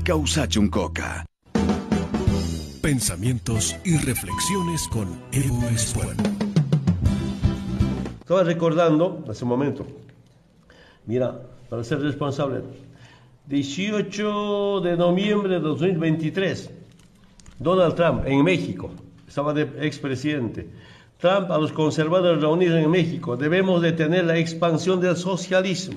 Causa Chuncoca. Pensamientos y reflexiones con Evo Espuel. Estaba recordando hace un momento, mira, para ser responsable, 18 de noviembre de 2023, Donald Trump en México, estaba de expresidente. Trump a los conservadores reunidos en México: debemos detener la expansión del socialismo.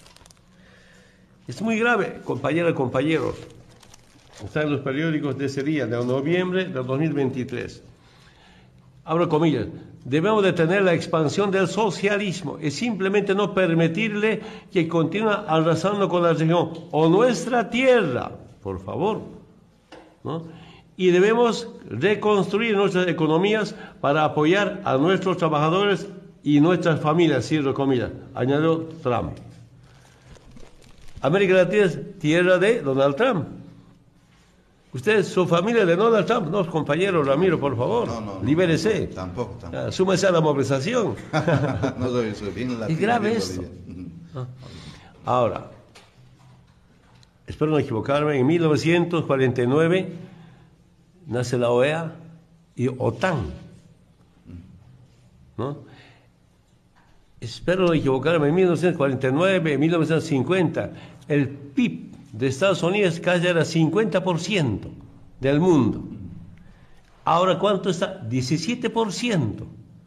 Es muy grave, compañeras y compañeros. Está en los periódicos de ese día, de noviembre de 2023. Abro comillas: debemos detener la expansión del socialismo y simplemente no permitirle que continúe arrasando con la región o nuestra tierra, por favor, ¿no? Y debemos reconstruir nuestras economías para apoyar a nuestros trabajadores y nuestras familias, cierro comillas, añadió Trump. América Latina es tierra de Donald Trump. Ustedes, su familia de Donald Trump, no, compañero Ramiro, por favor, no, libérese. Tampoco. Súmese a la movilización. No soy bien latino. Es grave esto. Ahora, espero no equivocarme, en 1949 nace la OEA y OTAN, ¿no? Espero no equivocarme, en 1949, en 1950, el PIB de Estados Unidos casi era 50% del mundo. Ahora, ¿cuánto está? 17%.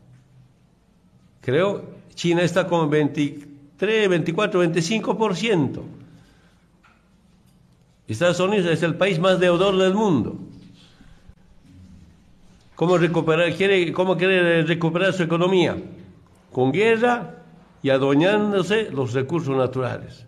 Creo China está con 23, 24, 25%. Estados Unidos es el país más deudor del mundo. ¿Cómo quiere recuperar su economía? Con guerra y adueñándose los recursos naturales.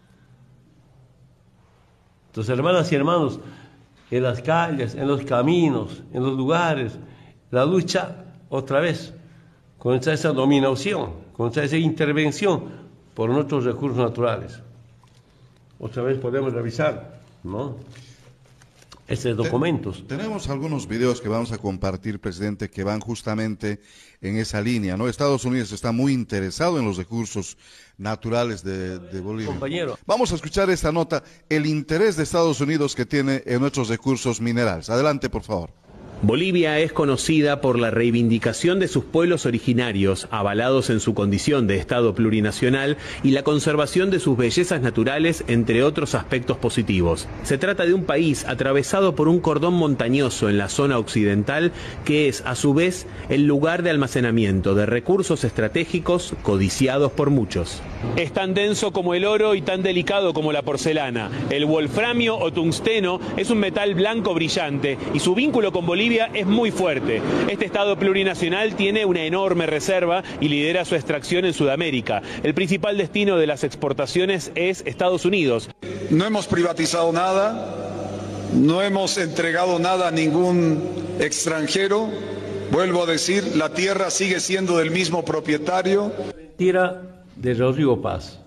Entonces, hermanas y hermanos, en las calles, en los caminos, en los lugares, la lucha otra vez contra esa dominación, contra esa intervención por nuestros recursos naturales. Otra vez podemos revisar, ¿no?, estos documentos. Tenemos algunos videos que vamos a compartir, presidente, que van justamente en esa línea, ¿no? Estados Unidos está muy interesado en los recursos naturales de Bolivia. Compañero, vamos a escuchar esta nota, el interés de Estados Unidos que tiene en nuestros recursos minerales. Adelante, por favor. Bolivia es conocida por la reivindicación de sus pueblos originarios, avalados en su condición de Estado plurinacional, y la conservación de sus bellezas naturales, entre otros aspectos positivos. Se trata de un país atravesado por un cordón montañoso en la zona occidental, que es, a su vez, el lugar de almacenamiento de recursos estratégicos codiciados por muchos. Es tan denso como el oro y tan delicado como la porcelana. El wolframio o tungsteno es un metal blanco brillante y su vínculo con Bolivia es muy fuerte. Este Estado plurinacional tiene una enorme reserva y lidera su extracción en Sudamérica. El principal destino de las exportaciones es Estados Unidos. No hemos privatizado nada, no hemos entregado nada a ningún extranjero. Vuelvo a decir, la tierra sigue siendo del mismo propietario. Tierra de Rodrigo Paz.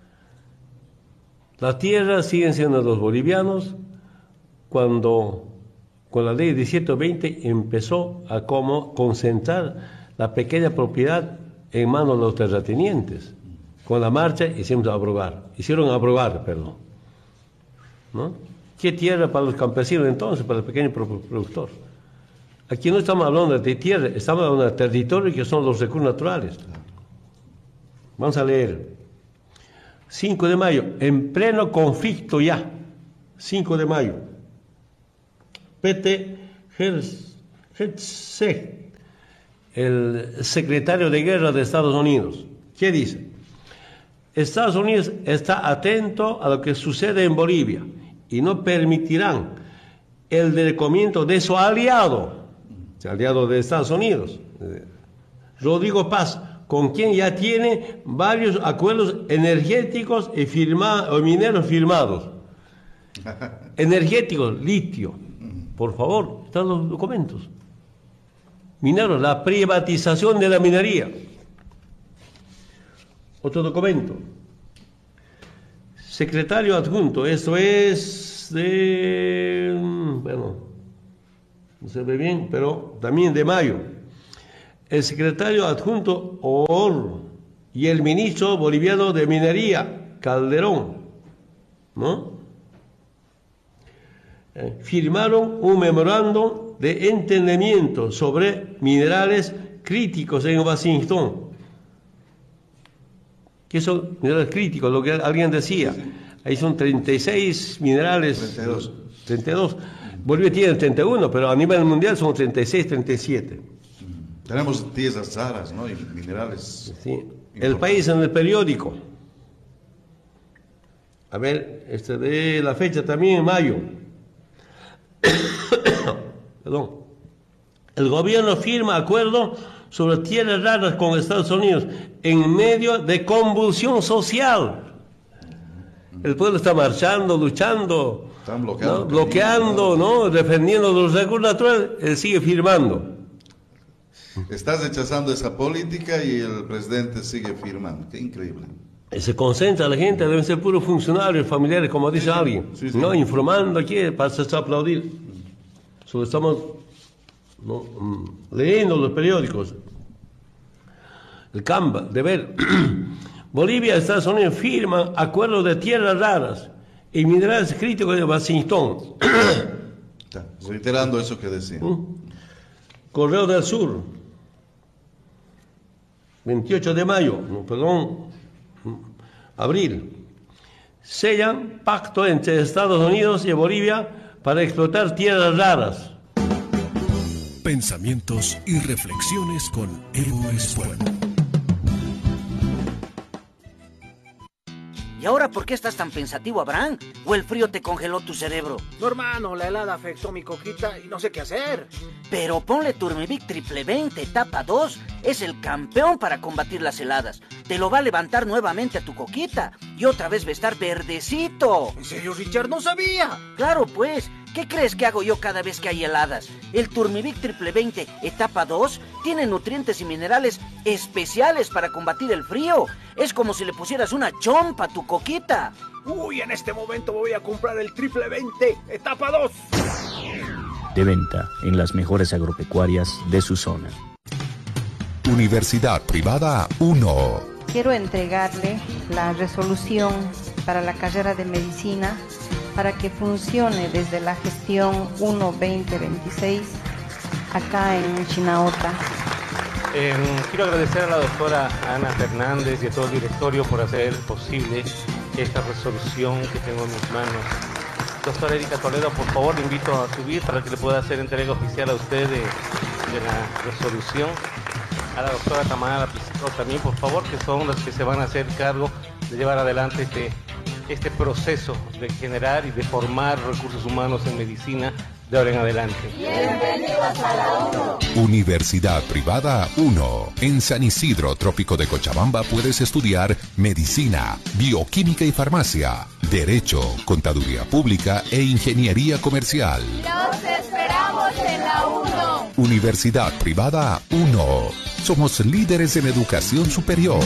Las tierras siguen siendo de los bolivianos. Cuando con la ley 1720 empezó a concentrar la pequeña propiedad en manos de los terratenientes. Con la marcha hicieron aprobar, perdón. ¿No? ¿Qué tierra para los campesinos entonces, para el pequeño productor? Aquí no estamos hablando de tierra, estamos hablando de territorio, que son los recursos naturales. Vamos a leer. 5 de mayo, en pleno conflicto ya. 5 de mayo. Pete Hegseth, el secretario de Guerra de Estados Unidos, ¿qué dice? Estados Unidos está atento a lo que sucede en Bolivia y no permitirán el decomiento de su aliado de Estados Unidos, Rodrigo Paz, con quien ya tiene varios acuerdos energéticos y mineros firmados. Energéticos, litio. Por favor, están los documentos. Mineros, la privatización de la minería. Otro documento. Secretario adjunto, esto es de... bueno, no se ve bien, pero también de mayo. El secretario adjunto OOR y el ministro boliviano de Minería, Calderón, ¿no? firmaron un memorándum de entendimiento sobre minerales críticos en Washington. ¿Qué son minerales críticos? Lo que alguien decía. Ahí son 36 minerales. 32. Bolivia tiene 31, pero a nivel mundial son 36, 37. Tenemos tierras raras, ¿no? Y minerales. Sí. El país en el periódico. A ver, de la fecha también en mayo. Perdón. El gobierno firma acuerdo sobre tierras raras con Estados Unidos en medio de convulsión social. El pueblo está marchando, luchando, están bloqueando, ¿no? Bloqueando, ¿no? Defendiendo los recursos naturales. Él sigue firmando. Estás rechazando esa política y el presidente sigue firmando. Qué increíble. Se concentra la gente, deben ser puros funcionarios, familiares, como dice alguien, ¿no? Informando aquí para aplaudir. Solo estamos leyendo los periódicos. El Canva, de ver. Bolivia y Estados Unidos firman acuerdos de tierras raras y minerales críticos de Washington. Reiterando eso que decía. Correo del Sur, 28 de mayo, abril. Sellan pacto entre Estados Unidos y Bolivia para explotar tierras raras. Pensamientos y reflexiones con Evo Espuelo. ¿Y ahora por qué estás tan pensativo, Abraham? ¿O el frío te congeló tu cerebro? No, hermano, la helada afectó mi coquita y no sé qué hacer. Pero ponle Turmevic Triple 20 etapa 2. Es el campeón para combatir las heladas. Te lo va a levantar nuevamente a tu coquita. Y otra vez va a estar verdecito. ¿En serio, Richard? ¡No sabía! Claro, pues. ¿Qué crees que hago yo cada vez que hay heladas? El Turmevic Triple 20 etapa 2 tiene nutrientes y minerales especiales para combatir el frío. Es como si le pusieras una chompa a tu coquita. Uy, en este momento voy a comprar el Triple 20 etapa 2. De venta en las mejores agropecuarias de su zona. Universidad Privada 1. Quiero entregarle la resolución para la carrera de medicina para que funcione desde la gestión 1-2026 acá en Chinaota. Quiero agradecer a la doctora Ana Fernández y a todo el directorio por hacer posible esta resolución que tengo en mis manos. Doctora Erika Toledo, por favor, le invito a subir para que le pueda hacer entrega oficial a usted de la resolución. A la doctora Tamara Pizarro también, por favor, que son las que se van a hacer cargo de llevar adelante este proceso de generar y de formar recursos humanos en medicina de ahora en adelante. Bienvenidos a la 1. Universidad Privada 1. En San Isidro, Trópico de Cochabamba, puedes estudiar medicina, bioquímica y farmacia, derecho, contaduría pública e ingeniería comercial. Los esperamos en la 1. Universidad Privada 1. Somos líderes en educación superior.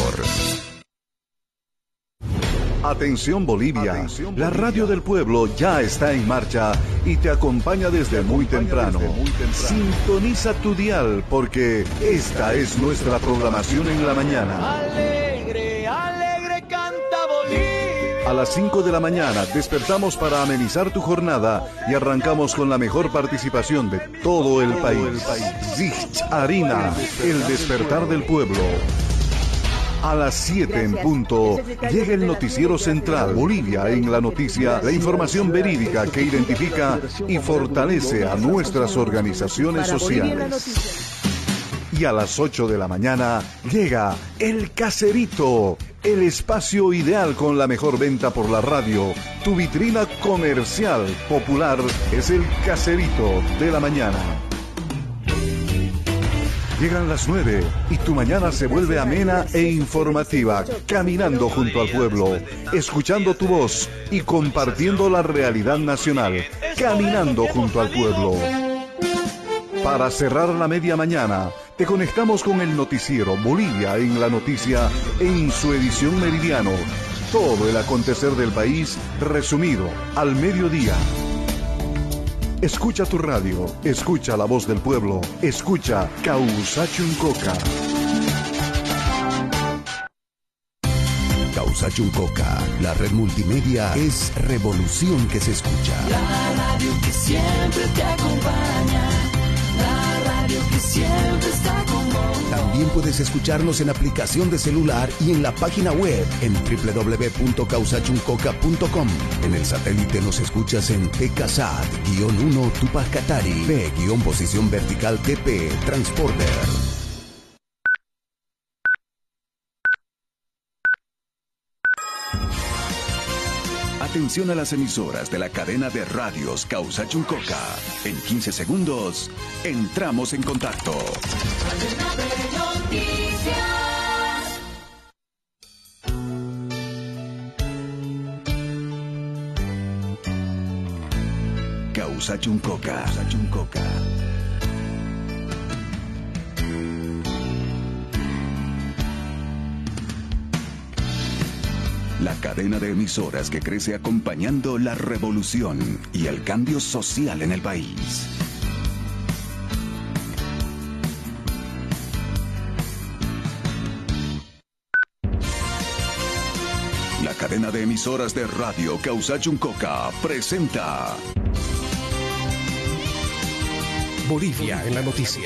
Atención Bolivia, la radio del pueblo ya está en marcha y te acompaña desde muy temprano. Sintoniza tu dial porque esta es nuestra programación en la mañana. Alegre, alegre canta Bolivia. A las 5 de la mañana despertamos para amenizar tu jornada y arrancamos con la mejor participación de todo el país. Zich Harina, el despertar del pueblo. A las 7 en punto, llega el noticiero central Bolivia en la noticia, la información verídica que identifica y fortalece a nuestras organizaciones sociales. Y a las 8 de la mañana llega El Caserito, el espacio ideal con la mejor venta por la radio. Tu vitrina comercial popular es El Caserito de la mañana. Llegan las 9 y tu mañana se vuelve amena e informativa, caminando junto al pueblo, escuchando tu voz y compartiendo la realidad nacional, caminando junto al pueblo. Para cerrar la media mañana, te conectamos con el noticiero Bolivia en la noticia en su edición meridiano. Todo el acontecer del país resumido al mediodía. Escucha tu radio, escucha la voz del pueblo, escucha Causachuncoca. Causachuncoca. La red multimedia es revolución que se escucha. La radio que siempre te acompaña. La radio que siempre está con vos. También puedes escucharnos en aplicación de celular y en la página web en www.causachuncoca.com. En el satélite nos escuchas en TKSAT-1 Tupac Katari, P-posición vertical TP Transporter. Atención a las emisoras de la cadena de radios Causachuncoca. En 15 segundos, entramos en contacto. Causachuncoca. La cadena de emisoras que crece acompañando la revolución y el cambio social en el país. La cadena de emisoras de radio Causachuncoca presenta Bolivia en la noticia.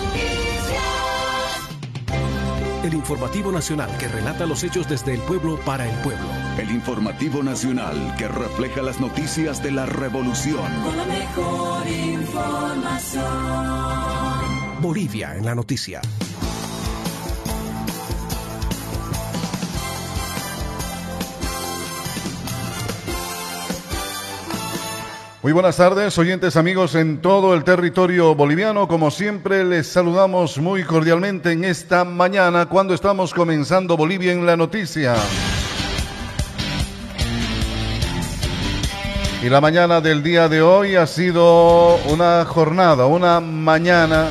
El informativo nacional que relata los hechos desde el pueblo para el pueblo. El informativo nacional que refleja las noticias de la revolución. Con la mejor información. Bolivia en la noticia. Muy buenas tardes, oyentes amigos en todo el territorio boliviano. Como siempre, les saludamos muy cordialmente en esta mañana cuando estamos comenzando Bolivia en la noticia. Y la mañana del día de hoy ha sido una jornada, una mañana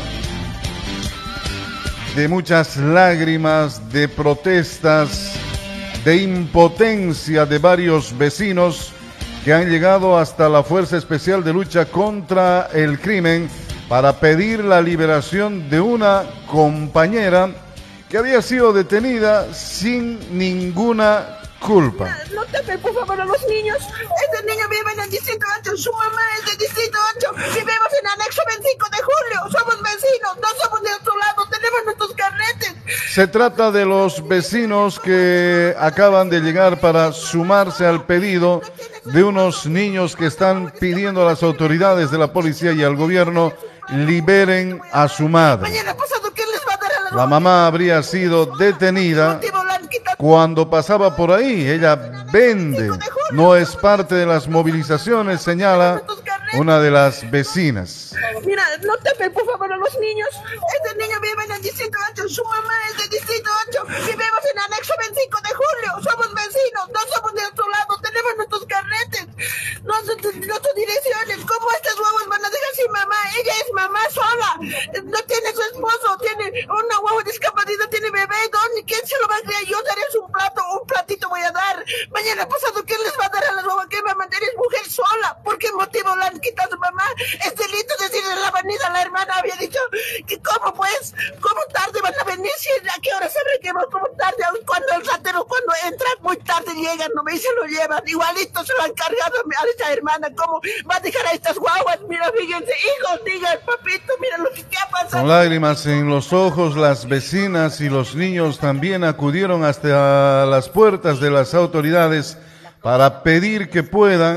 de muchas lágrimas, de protestas, de impotencia de varios vecinos que han llegado hasta la Fuerza Especial de Lucha contra el Crimen para pedir la liberación de una compañera que había sido detenida sin ninguna culpa. No tapen, por favor, a los niños. Este niño vive en el Distrito 8, su mamá es del Distrito 8. Vivimos en anexo 25 de julio. Somos vecinos, no somos de otro lado, tenemos nuestros carnetes. Se trata de los vecinos que acaban de llegar para sumarse al pedido de unos niños que están pidiendo a las autoridades de la policía y al gobierno liberen a su madre. Mañana pasado, ¿quién les va a dar a La mamá habría sido detenida cuando pasaba por ahí. Ella vende, no es parte de las movilizaciones, señala una de las vecinas. Mira, no tapen, por favor, a los niños. Este niño vive en el Distrito 8, su mamá es del Distrito 8. Vivimos en anexo 25 de julio. Somos vecinos, no somos de otro lado, tenemos nuestros carnetes, nuestras direcciones. ¿Cómo estas guaguas van a dejar sin mamá? Ella es mamá sola, no tiene su esposo, tiene una guagua discapacidad, tiene bebé. ¿Quién se lo va a creer? Yo daré un platito voy a dar. Mañana pasado, ¿quién les va a dar a la guagua que va a mandar? Es mujer sola. ¿Por qué motivo la han quitado a su mamá? Es delito decirle a la avenida, la hermana había dicho que cómo pues, cómo tarde van a venir, si a qué hora se requema, cómo tarde, cuando el ratero, cuando entran muy tarde llegan, no me se lo llevan, igualito se lo han cargado a esta hermana. ¿Cómo va a dejar a estas guaguas? Mira, fíjense, hijos, digan, papito, mira lo que ha pasado. Con lágrimas en los ojos, las vecinas y los niños también acudieron hasta las puertas de las autoridades para pedir que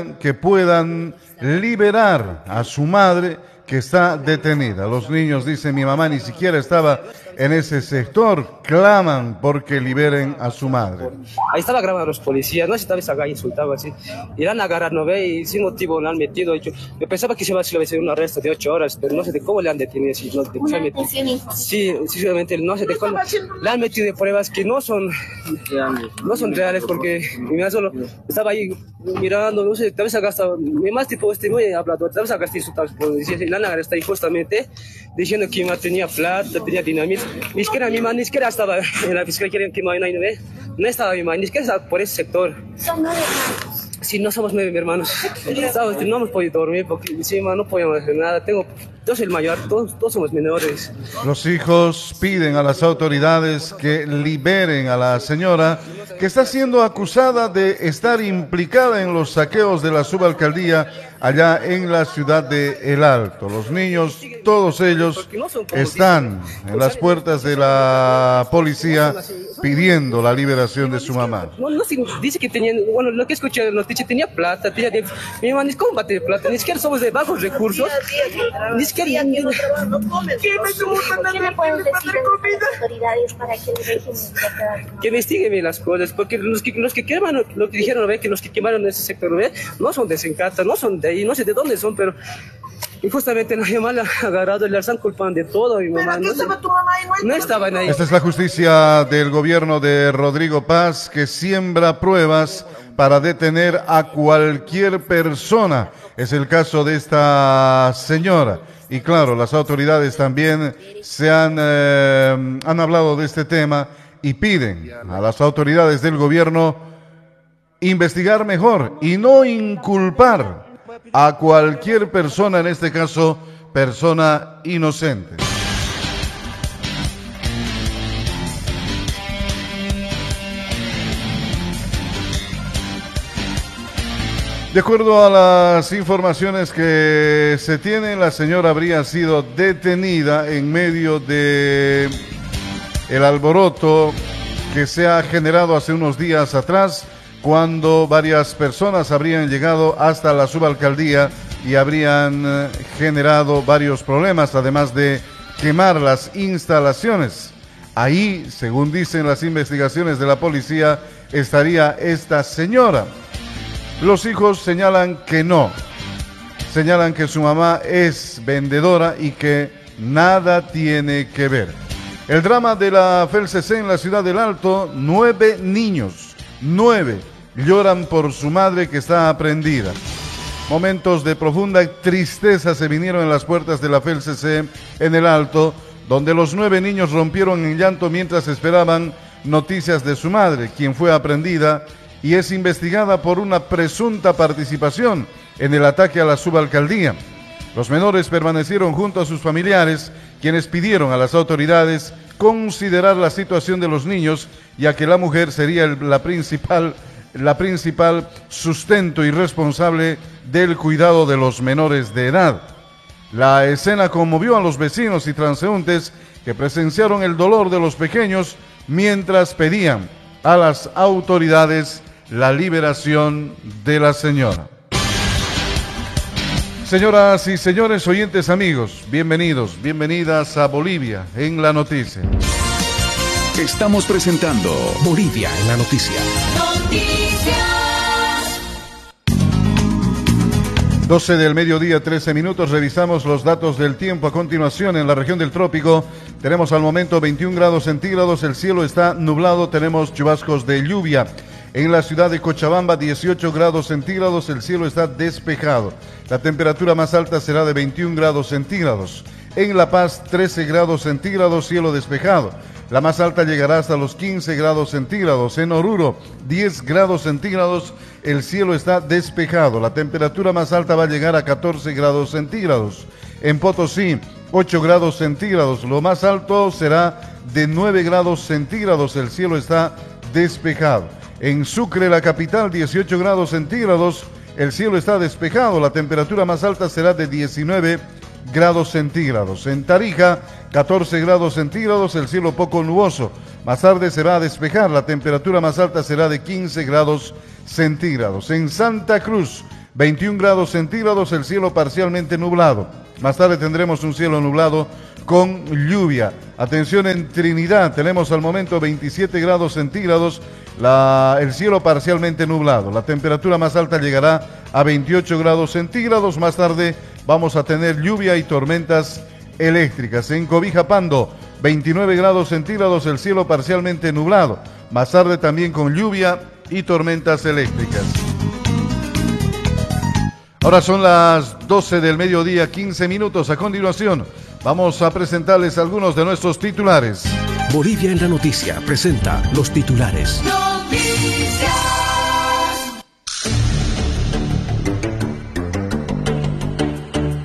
puedan liberar a su madre que está detenida. Los niños dicen, mi mamá ni siquiera estaba en ese sector, claman porque liberen a su madre. Ahí estaba grabando a los policías, no sé, tal vez acá insultaba así. Irán a agarrar, ¿no ve? Y sin motivo lo han metido. Yo pensaba que se iba a hacer un arresto de 8 horas, pero no sé de cómo le han detenido. Sí, sinceramente, no sé de cómo. Le han metido de pruebas que no son reales, porque mira, solo estaba ahí mirando, no sé, tal vez acá estaba, más tipo muy hablado, tal vez acá está insultado. Le han agarrado ahí justamente diciendo que mi mamá tenía plata, tenía dinamita. Ni siquiera mi mamá, ni siquiera estaba en la fiscalía que mi mamá no estaba mi mamá, ni siquiera estaba por ese sector. Sí, no somos 9 hermanos. ¿Sabes? No hemos podido dormir porque encima no podíamos hacer nada. Yo soy el mayor, todos somos menores. Los hijos piden a las autoridades que liberen a la señora que está siendo acusada de estar implicada en los saqueos de la subalcaldía allá en la ciudad de El Alto. Los niños, todos ellos, están en las puertas de la policía pidiendo la liberación de su mamá. No, dice que tenían, bueno, lo que escuché nos dice tenía plata, mi mamá dice, ¿cómo va a tener plata? Ni siquiera somos de bajos recursos, ni siquiera... ¿Qué me pueden decir las autoridades para que le dejen que investiguen bien las cosas, porque los que quemaron, lo que dijeron, ¿ve? Que los que quemaron ese sector, ¿ve? No son de Sencata, no son de ahí, no sé de dónde son, pero injustamente mi mamá la ha agarrado y la están culpando de todo. Mi mamá, ¿Pero estaba tu mamá y no estaban ahí? Esta es la justicia del gobierno de Rodrigo Paz, que siembra pruebas para detener a cualquier persona. Es el caso de esta señora. Y claro, las autoridades también han hablado de este tema y piden a las autoridades del gobierno investigar mejor y no inculpar a cualquier persona, en este caso, persona inocente. De acuerdo a las informaciones que se tienen, la señora habría sido detenida en medio de el alboroto que se ha generado hace unos días atrás, cuando varias personas habrían llegado hasta la subalcaldía y habrían generado varios problemas, además de quemar las instalaciones. Ahí, según dicen las investigaciones de la policía, estaría esta señora. Los hijos señalan que no, señalan que su mamá es vendedora y que nada tiene que ver. El drama de la FELCC en la ciudad del Alto, 9 niños, 9 lloran por su madre que está aprehendida. Momentos de profunda tristeza se vinieron en las puertas de la FELCC en el Alto, donde los 9 niños rompieron en llanto mientras esperaban noticias de su madre, quien fue aprehendida y es investigada por una presunta participación en el ataque a la subalcaldía. Los menores permanecieron junto a sus familiares, quienes pidieron a las autoridades considerar la situación de los niños, ya que la mujer sería la principal sustento y responsable del cuidado de los menores de edad. La escena conmovió a los vecinos y transeúntes que presenciaron el dolor de los pequeños mientras pedían a las autoridades la liberación de la señora. Señoras y señores, oyentes amigos, bienvenidos, bienvenidas a Bolivia en la Noticia. Estamos presentando Bolivia en la Noticia. Noticias. 12 del mediodía, 13 minutos, revisamos los datos del tiempo. A continuación, en la región del trópico, tenemos al momento 21 grados centígrados, el cielo está nublado, tenemos chubascos de lluvia. En la ciudad de Cochabamba, 18 grados centígrados, el cielo está despejado. La temperatura más alta será de 21 grados centígrados. En La Paz, 13 grados centígrados, cielo despejado. La más alta llegará hasta los 15 grados centígrados. En Oruro, 10 grados centígrados, el cielo está despejado. La temperatura más alta va a llegar a 14 grados centígrados. En Potosí, 8 grados centígrados. Lo más alto será de 9 grados centígrados, el cielo está despejado. En Sucre, la capital, 18 grados centígrados, el cielo está despejado, la temperatura más alta será de 19 grados centígrados. En Tarija, 14 grados centígrados, el cielo poco nuboso. Más tarde se va a despejar, la temperatura más alta será de 15 grados centígrados. En Santa Cruz, 21 grados centígrados, el cielo parcialmente nublado. Más tarde tendremos un cielo nublado con lluvia. Atención, en Trinidad tenemos al momento 27 grados centígrados, el cielo parcialmente nublado. La temperatura más alta llegará a 28 grados centígrados. Más tarde vamos a tener lluvia y tormentas eléctricas. En Cobija Pando, 29 grados centígrados, el cielo parcialmente nublado. Más tarde también con lluvia y tormentas eléctricas. Ahora son las 12 del mediodía, 15 minutos. A continuación, vamos a presentarles algunos de nuestros titulares. Bolivia en la Noticia presenta los titulares. Noticias.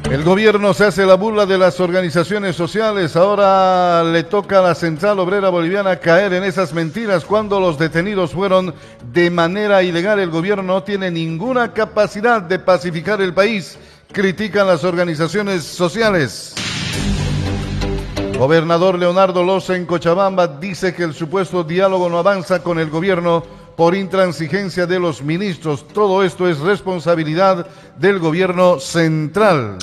El gobierno se hace la burla de las organizaciones sociales. Ahora le toca a la Central Obrera Boliviana caer en esas mentiras. Cuando los detenidos fueron de manera ilegal, el gobierno no tiene ninguna capacidad de pacificar el país, critican las organizaciones sociales. Gobernador Leonardo Loza en Cochabamba dice que el supuesto diálogo no avanza con el gobierno por intransigencia de los ministros. Todo esto es responsabilidad del gobierno central.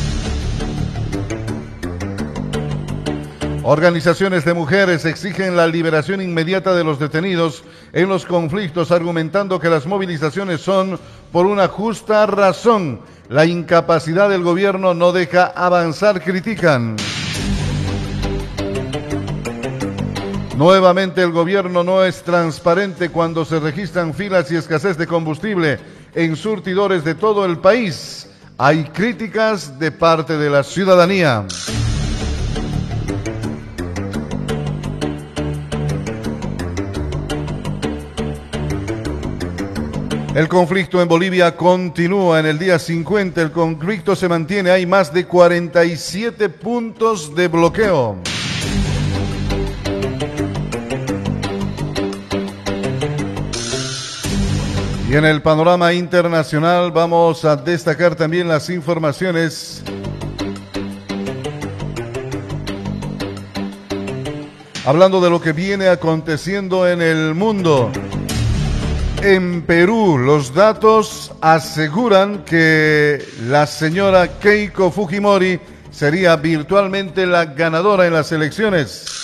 Organizaciones de mujeres exigen la liberación inmediata de los detenidos en los conflictos, argumentando que las movilizaciones son por una justa razón. La incapacidad del gobierno no deja avanzar, critican. Nuevamente el gobierno no es transparente cuando se registran filas y escasez de combustible en surtidores de todo el país. Hay críticas de parte de la ciudadanía. El conflicto en Bolivia continúa en el día 50. El conflicto se mantiene. Hay más de 47 puntos de bloqueo. Y en el panorama internacional vamos a destacar también las informaciones. Hablando de lo que viene aconteciendo en el mundo. En Perú, los datos aseguran que la señora Keiko Fujimori sería virtualmente la ganadora en las elecciones.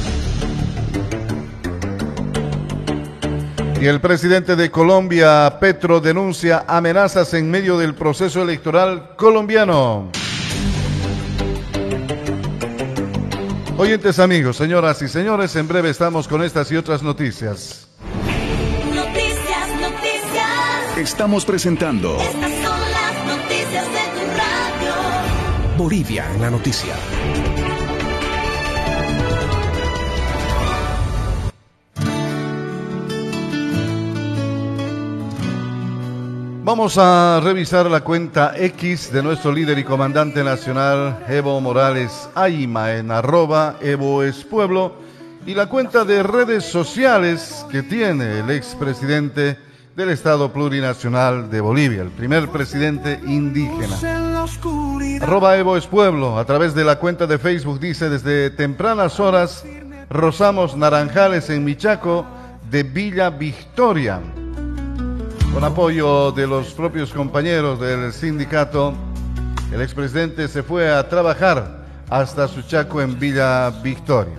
Y el presidente de Colombia, Petro, denuncia amenazas en medio del proceso electoral colombiano. Oyentes amigos, señoras y señores, en breve estamos con estas y otras noticias. Estamos presentando Estas son las noticias de tu radio. Bolivia en la noticia. Vamos a revisar la cuenta X de nuestro líder y comandante nacional Evo Morales Ayma en @EvoEsPueblo y la cuenta de redes sociales que tiene el expresidente del Estado Plurinacional de Bolivia, el primer presidente indígena. @EvoEsPueblo, a través de la cuenta de Facebook, dice: desde tempranas horas rozamos naranjales en Michaco de Villa Victoria. Con apoyo de los propios compañeros del sindicato, el expresidente se fue a trabajar hasta Suchaco en Villa Victoria.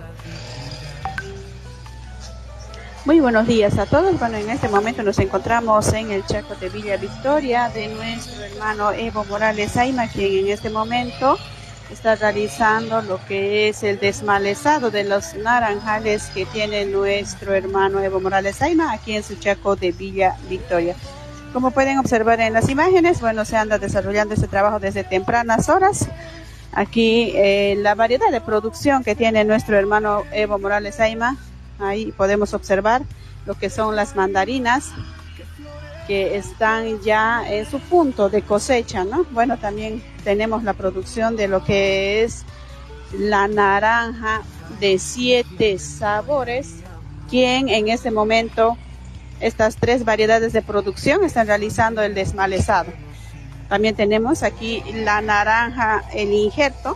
Muy buenos días a todos. Bueno, en este momento nos encontramos en el Chaco de Villa Victoria de nuestro hermano Evo Morales Ayma, quien en este momento está realizando lo que es el desmalezado de los naranjales que tiene nuestro hermano Evo Morales Ayma aquí en Suchaco de Villa Victoria. Como pueden observar en las imágenes, bueno, se anda desarrollando este trabajo desde tempranas horas. Aquí la variedad de producción que tiene nuestro hermano Evo Morales Ayma, ahí podemos observar lo que son las mandarinas que están ya en su punto de cosecha, ¿no? Bueno, también tenemos la producción de lo que es la naranja de 7 sabores, quien en este momento estas 3 variedades de producción están realizando el desmalezado. También tenemos aquí la naranja, el injerto.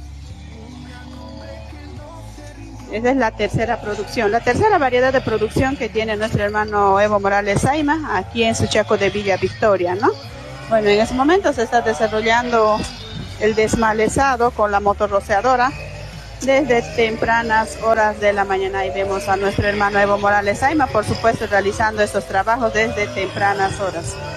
Esa es la tercera producción, la tercera variedad de producción que tiene nuestro hermano Evo Morales Ayma aquí en Suchaco de Villa Victoria, ¿no? Bueno, en ese momento se está desarrollando el desmalezado con la motorrociadora desde tempranas horas de la mañana. Y vemos a nuestro hermano Evo Morales Ayma, por supuesto, realizando estos trabajos desde tempranas horas.